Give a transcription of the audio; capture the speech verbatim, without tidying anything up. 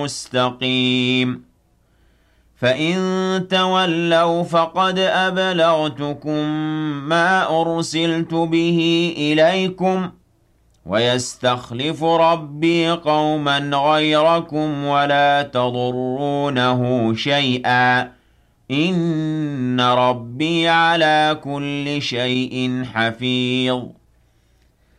مستقيم فإن تولوا فقد أبلغتكم ما أرسلت به إليكم ويستخلف ربي قوما غيركم ولا تضرونه شيئا إن ربي على كل شيء حفيظ